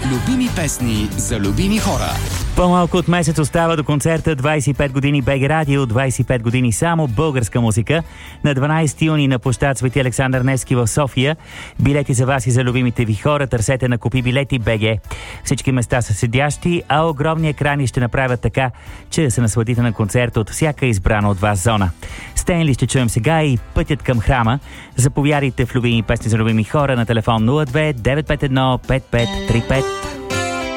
Любими песни за любими хора. По-малко от месец остава до концерта 25 години БГ Радио, 25 години само българска музика. На 12 юни на площад Свети Александър Невски в София. Билети за вас и за любимите ви хора търсете на Купи билети БГ. Всички места са седящи, а огромни екрани ще направят така, че да се насладите на концерта от всяка избрана от вас зона. Стенли ще чуем сега и Пътят към храма. Заповядайте в любими песни за любими хора на телефон 02 951 5535.